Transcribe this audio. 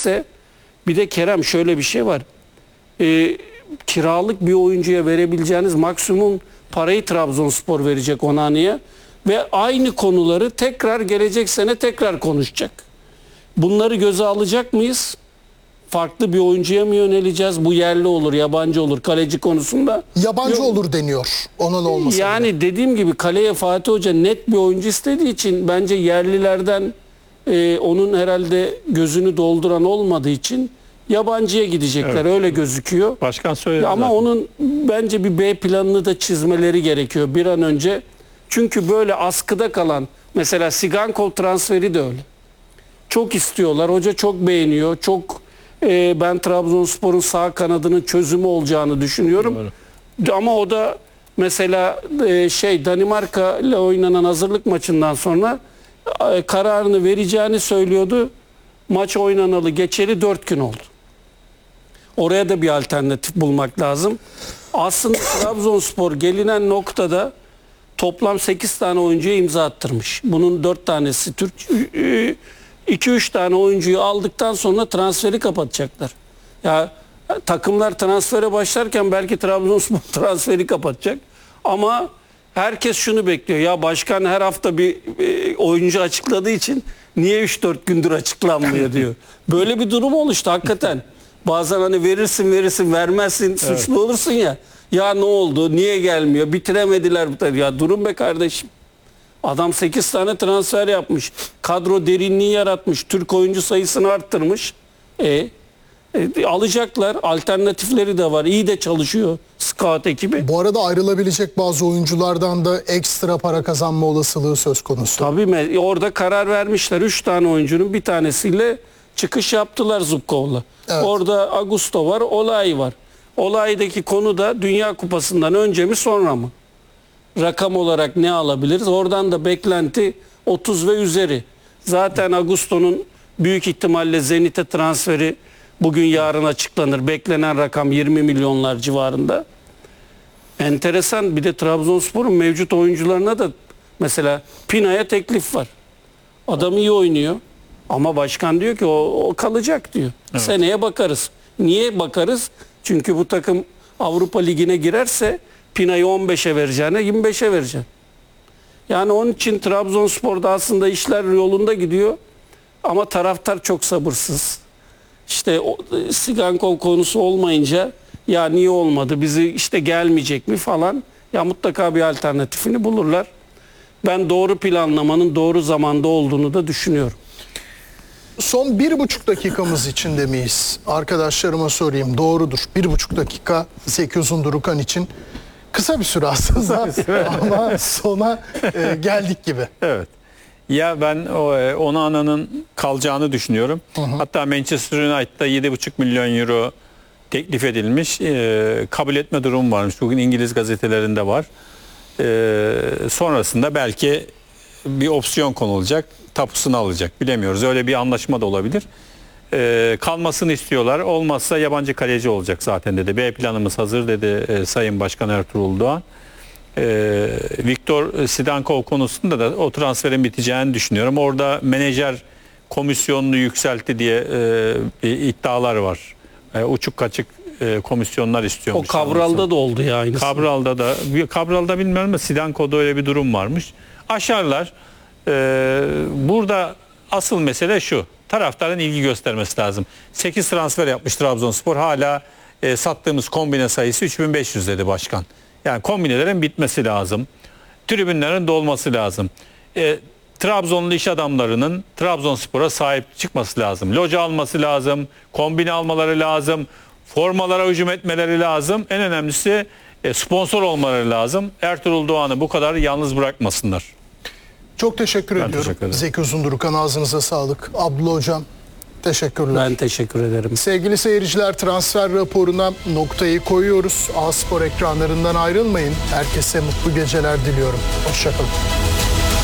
verirse, bir de Kerem şöyle bir şey var. Kiralık bir oyuncuya verebileceğiniz maksimum parayı Trabzonspor verecek Onana'ya ve aynı konuları tekrar gelecek sene tekrar konuşacak. Bunları göze alacak mıyız? Farklı bir oyuncuya mı yöneleceğiz? Bu yerli olur, yabancı olur. Kaleci konusunda. Yabancı olur deniyor. Onun olması. Yani dediğim gibi kaleye Fatih Hoca net bir oyuncu istediği için bence yerlilerden onun herhalde gözünü dolduran olmadığı için yabancıya gidecekler. Evet. Öyle gözüküyor. Başkan söyledi. Ama zaten. onun bence bir B planını da çizmeleri gerekiyor bir an önce. Çünkü böyle askıda kalan, mesela Sigankov transferi de öyle. Çok istiyorlar. Hoca çok beğeniyor. Ben Trabzonspor'un sağ kanadının çözümü olacağını düşünüyorum. Doğru. Ama o da mesela Danimarka ile oynanan hazırlık maçından sonra kararını vereceğini söylüyordu. Maç oynanalı geçeli 4 gün oldu. Oraya da bir alternatif bulmak lazım. Aslında Trabzonspor gelinen noktada toplam 8 tane oyuncuya imza attırmış. Bunun 4 tanesi Türk. 2-3 tane oyuncuyu aldıktan sonra transferi kapatacaklar. Ya takımlar transfere başlarken belki Trabzonspor transferi kapatacak. Ama herkes şunu bekliyor. Ya başkan her hafta bir oyuncu açıkladığı için niye 3-4 gündür açıklanmıyor diyor. Böyle bir durum oluştu hakikaten. Bazen hani verirsin vermezsin suçlu evet. olursun ya. Ya ne oldu? Niye gelmiyor? Bitiremediler. Ya durun be kardeşim. Adam 8 tane transfer yapmış. Kadro derinliği yaratmış. Türk oyuncu sayısını arttırmış. Alacaklar. Alternatifleri de var. İyi de çalışıyor scout ekibi. Bu arada ayrılabilecek bazı oyunculardan da ekstra para kazanma olasılığı söz konusu. Tabii orada karar vermişler. 3 tane oyuncunun bir tanesiyle çıkış yaptılar Zubkov'la. Evet. Orada Augusto var, Olay var. Olay'daki konu da Dünya Kupası'ndan önce mi sonra mı? Rakam olarak ne alabiliriz? Oradan da beklenti 30 ve üzeri. Zaten Augusto'nun büyük ihtimalle Zenit'e transferi bugün yarın açıklanır. Beklenen rakam 20 milyonlar civarında. Enteresan, bir de Trabzonspor'un mevcut oyuncularına da mesela Pina'ya teklif var. Adam iyi oynuyor. Ama başkan diyor ki o kalacak diyor. Evet. Seneye bakarız. Niye bakarız? Çünkü bu takım Avrupa Ligi'ne girerse Pina'yı 15'e vereceğine 25'e vereceksin. Yani onun için Trabzonspor'da aslında işler yolunda gidiyor. Ama taraftar çok sabırsız. İşte Sigankov konusu olmayınca ya niye olmadı, bizi işte gelmeyecek mi falan. Ya mutlaka bir alternatifini bulurlar. Ben doğru planlamanın doğru zamanda olduğunu da düşünüyorum. Son 1,5 dakikamız içinde miyiz? Arkadaşlarıma sorayım. Doğrudur. 1,5 dakika Zeki Uzundurukan için kısa bir süre aslında ama sona geldik gibi. Evet. Ya ben Onana'nın kalacağını düşünüyorum. Hatta Manchester United'da 7,5 milyon euro teklif edilmiş. Kabul etme durumu varmış. Bugün İngiliz gazetelerinde var. Sonrasında belki bir opsiyon konulacak. Tapusunu alacak. Bilemiyoruz. Öyle bir anlaşma da olabilir. Kalmasını istiyorlar. Olmazsa yabancı kaleci olacak zaten dedi. B planımız hazır dedi Sayın Başkan Ertuğrul Doğan. Viktor Sigankov konusunda da o transferin biteceğini düşünüyorum. Orada menajer komisyonunu yükseltti diye iddialar var. Uçuk kaçık komisyonlar istiyormuş. O Cabral'da da oldu ya aynısı. Cabral'da bilmiyorum ama Sigankov'da öyle bir durum varmış. Aşarlar. Burada asıl mesele şu. Taraftarın ilgi göstermesi lazım. 8 transfer yapmış Trabzonspor. Hala sattığımız kombine sayısı 3500 dedi başkan. Yani kombinelerin bitmesi lazım. Tribünlerin dolması lazım. Trabzonlu iş adamlarının Trabzonspor'a sahip çıkması lazım. Loca alması lazım. Kombine almaları lazım. Formalara hücum etmeleri lazım. En önemlisi sponsor olmaları lazım. Ertuğrul Doğan'ı bu kadar yalnız bırakmasınlar. Çok teşekkür ediyorum. Teşekkür ederim. Zeki Uzundurukan, ağzınıza sağlık. Abdullah Hocam teşekkürler. Ben teşekkür ederim. Sevgili seyirciler, transfer raporuna noktayı koyuyoruz. A Spor ekranlarından ayrılmayın. Herkese mutlu geceler diliyorum. Hoşça kalın.